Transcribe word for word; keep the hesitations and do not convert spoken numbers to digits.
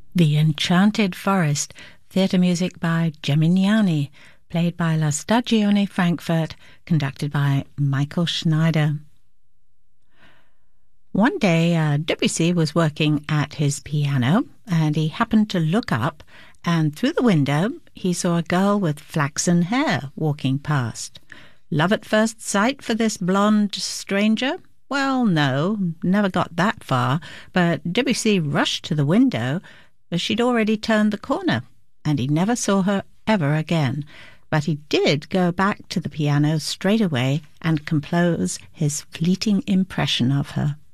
The Enchanted Forest, theatre music by Gemignani, played by La Stagione Frankfurt, conducted by Michael Schneider. One day, uh, Debussy was working at his piano, and he happened to look up, and through the window he saw a girl with flaxen hair walking past. Love at first sight for this blonde stranger? Well, no, never got that far, but Debussy rushed to the window, but she'd already turned the corner, and he never saw her ever again. But he did go back to the piano straight away and compose his fleeting impression of her.